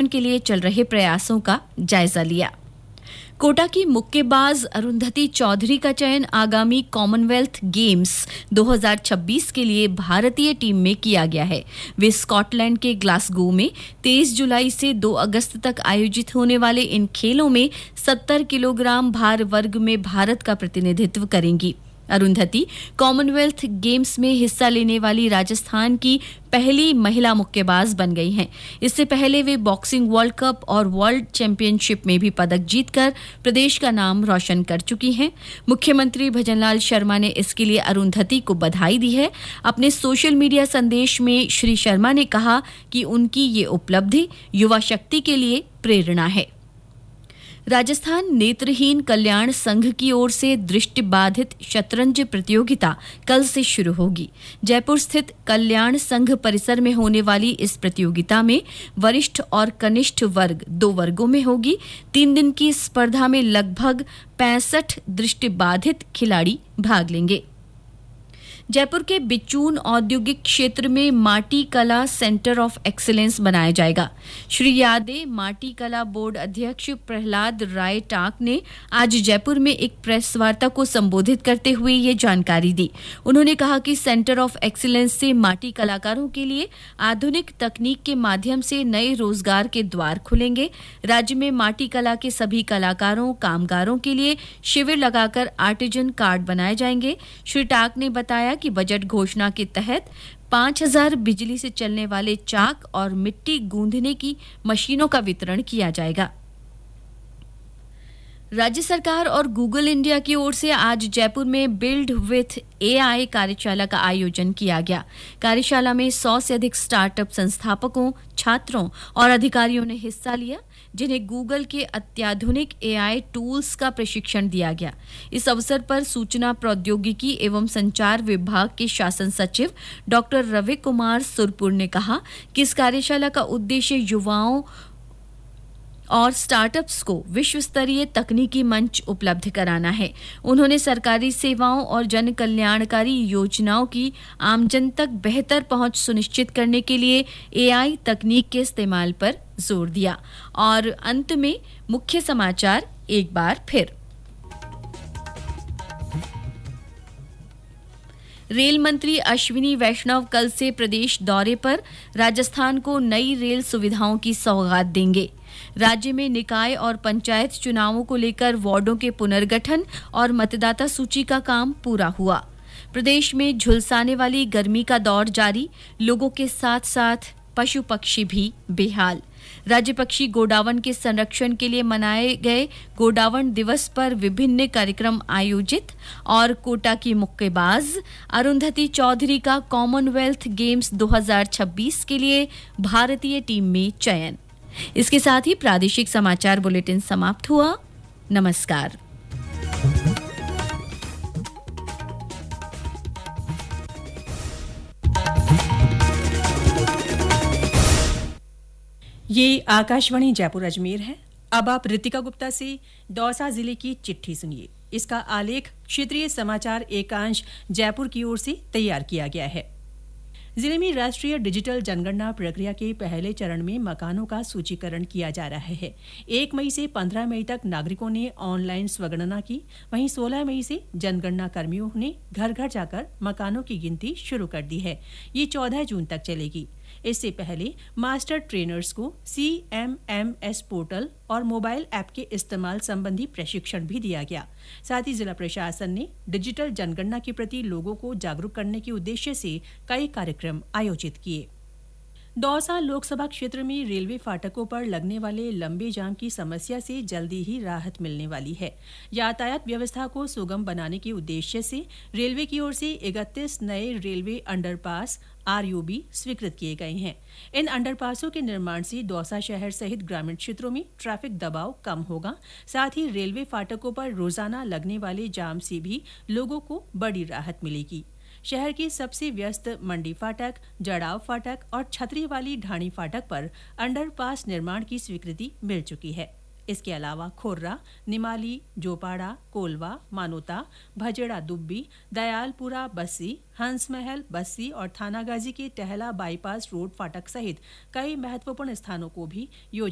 के लिए चल रहे प्रयासों का जायजा लिया। कोटा की मुक्केबाज अरुंधति चौधरी का चयन आगामी कॉमनवेल्थ गेम्स 2026 के लिए भारतीय टीम में किया गया है। वे स्कॉटलैंड के ग्लासगो में 23 जुलाई से 2 अगस्त तक आयोजित होने वाले इन खेलों में 70 किलोग्राम भार वर्ग में भारत का प्रतिनिधित्व करेंगी। अरुंधति कॉमनवेल्थ गेम्स में हिस्सा लेने वाली राजस्थान की पहली महिला मुक्केबाज बन गई हैं। इससे पहले वे बॉक्सिंग वर्ल्ड कप और वर्ल्ड चैंपियनशिप में भी पदक जीतकर प्रदेश का नाम रोशन कर चुकी हैं। मुख्यमंत्री भजनलाल शर्मा ने इसके लिए अरुंधति को बधाई दी है। अपने सोशल मीडिया संदेश में श्री शर्मा ने कहा कि उनकी ये उपलब्धि युवा शक्ति के लिए प्रेरणा है। राजस्थान नेत्रहीन कल्याण संघ की ओर से दृष्टिबाधित शतरंज प्रतियोगिता कल से शुरू होगी। जयपुर स्थित कल्याण संघ परिसर में होने वाली इस प्रतियोगिता में वरिष्ठ और कनिष्ठ वर्ग 2 वर्गों में होगी। 3 दिन की स्पर्धा में लगभग 65 दृष्टिबाधित खिलाड़ी भाग लेंगे। जयपुर के बिचून औद्योगिक क्षेत्र में माटी कला सेंटर ऑफ एक्सीलेंस बनाया जाएगा। श्री यादे माटी कला बोर्ड अध्यक्ष प्रहलाद राय टाक ने आज जयपुर में एक प्रेस वार्ता को संबोधित करते हुए ये जानकारी दी। उन्होंने कहा कि सेंटर ऑफ एक्सीलेंस से माटी कलाकारों के लिए आधुनिक तकनीक के माध्यम से नए रोजगार के द्वार खुलेंगे। राज्य में माटी कला के सभी कलाकारों कामगारों के लिए शिविर लगाकर आर्टिजन कार्ड बनाए जाएंगे। श्री टाक ने बताया कि बजट घोषणा के तहत 5000 बिजली से चलने वाले चाक और मिट्टी गूंदने की मशीनों का वितरण किया जाएगा। राज्य सरकार और गूगल इंडिया की ओर से आज जयपुर में बिल्ड विथ एआई कार्यशाला का आयोजन किया गया। कार्यशाला में 100 से अधिक स्टार्टअप संस्थापकों, छात्रों और अधिकारियों ने हिस्सा लिया, जिन्हें गूगल के अत्याधुनिक एआई टूल्स का प्रशिक्षण दिया गया। इस अवसर पर सूचना प्रौद्योगिकी एवं संचार विभाग के शासन सचिव डॉक्टर रवि कुमार सुरपुर ने कहा कि इस कार्यशाला का उद्देश्य युवाओं और स्टार्टअप्स को विश्व स्तरीय तकनीकी मंच उपलब्ध कराना है। उन्होंने सरकारी सेवाओं और जन कल्याणकारी योजनाओं की आमजन तक बेहतर पहुंच सुनिश्चित करने के लिए एआई तकनीक के इस्तेमाल पर जोर दिया। और अंत में मुख्य समाचार एक बार फिर। रेल मंत्री अश्विनी वैष्णव कल से प्रदेश दौरे पर राजस्थान को नई रेल सुविधाओं की सौगात देंगे। राज्य में निकाय और पंचायत चुनावों को लेकर वार्डों के पुनर्गठन और मतदाता सूची का काम पूरा हुआ। प्रदेश में झुलसाने वाली गर्मी का दौर जारी, लोगों के साथ साथ पशु पक्षी भी बेहाल। राज्य पक्षी गोडावण के संरक्षण के लिए मनाए गए गोडावण दिवस पर विभिन्न कार्यक्रम आयोजित। और कोटा की मुक्केबाज अरुंधति चौधरी का कॉमनवेल्थ गेम्स 2026 के लिए भारतीय टीम में चयन। इसके साथ ही प्रादेशिक समाचार बुलेटिन समाप्त हुआ। नमस्कार। ये आकाशवाणी जयपुर अजमेर है। अब आप रितिका गुप्ता से दौसा जिले की चिट्ठी सुनिए। इसका आलेख क्षेत्रीय समाचार एकांश जयपुर की ओर से तैयार किया गया है। जिले में राष्ट्रीय डिजिटल जनगणना प्रक्रिया के पहले चरण में मकानों का सूचीकरण किया जा रहा है। 1 मई से 15 मई तक नागरिकों ने ऑनलाइन स्वगणना की। वहीं 16 मई से जनगणना कर्मियों ने घर घर जाकर मकानों की गिनती शुरू कर दी है। ये 14 जून तक चलेगी। इससे पहले मास्टर ट्रेनर्स को CMMS पोर्टल और मोबाइल ऐप के इस्तेमाल संबंधी प्रशिक्षण भी दिया गया। साथ ही जिला प्रशासन ने डिजिटल जनगणना के प्रति लोगों को जागरूक करने के उद्देश्य से कई कार्यक्रम आयोजित किए। दौसा लोकसभा क्षेत्र में रेलवे फाटकों पर लगने वाले लंबे जाम की समस्या से जल्दी ही राहत मिलने वाली है। यातायात व्यवस्था को सुगम बनाने के उद्देश्य से रेलवे की ओर से 31 नए रेलवे अंडरपास RUB स्वीकृत किए गए हैं। इन अंडरपासों के निर्माण से दौसा शहर सहित ग्रामीण क्षेत्रों में ट्रैफिक दबाव कम होगा। साथ ही रेलवे फाटकों पर रोजाना लगने वाले जाम से भी लोगों को बड़ी राहत मिलेगी। शहर के सबसे व्यस्त मंडी फाटक, जड़ाव फाटक और छतरी वाली ढाणी फाटक पर अंडरपास निर्माण की स्वीकृति मिल चुकी है। इसके अलावा खोर्रा, निमाली, जोपाड़ा, कोलवा, मानोता, भजेड़ा दुब्बी, दयालपुरा बस्सी, हंसमहल बस्सी और थानागाजी के टहला बाईपास रोड फाटक सहित कई महत्वपूर्ण स्थानों को भी